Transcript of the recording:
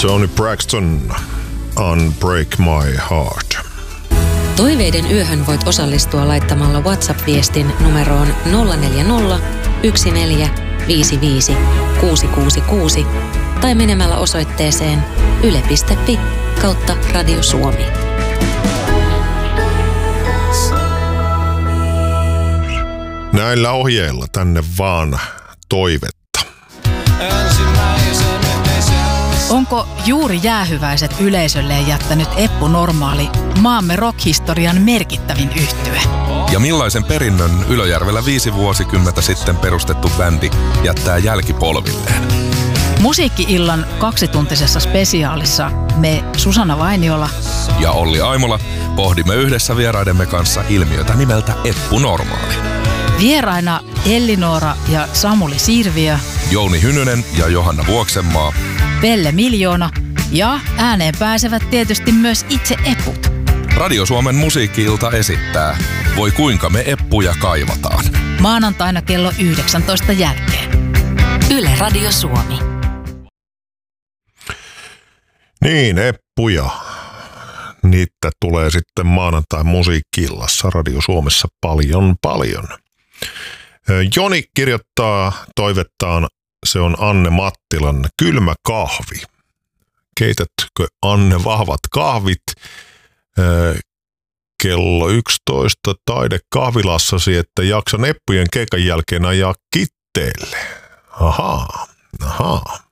Toni Braxton, Unbreak My Heart. Toiveiden yöhön voit osallistua laittamalla WhatsApp-viestin numeroon 040 1455 666 tai menemällä osoitteeseen yle.fi/Radio Suomi. Näillä ohjeilla tänne vaan toivetta. Onko juuri jäähyväiset yleisölleen jättänyt Eppu Normaali maamme rockhistorian merkittävin yhtye? Ja millaisen perinnön Ylöjärvellä 5 vuosikymmentä sitten perustettu bändi jättää jälkipolvilleen? Musiikki-illan 2-tuntisessa spesiaalissa me Susanna Vainiola ja Olli Aimola pohdimme yhdessä vieraidemme kanssa ilmiötä nimeltä Eppu Normaali. Vieraina Elli-Noora ja Samuli Sirviö, Jouni Hynynen ja Johanna Vuoksenmaa, Pelle Miljoona ja ääneen pääsevät tietysti myös itse eput. Radio Suomen musiikki-ilta esittää Voi kuinka me eppuja kaivataan. Maanantaina kello 19 jälkeen. Yle Radio Suomi. Niin, eppuja. Niitä tulee sitten maanantain musiikki-illassa Radio Suomessa paljon. Joni kirjoittaa toivettaan, se on Anne Mattilan Kylmä kahvi. Keitätkö Anne vahvat kahvit kello 11 taidekahvilassasi, että jaksan eppujen keikan jälkeen ajaa Kitteelle? Ahaa.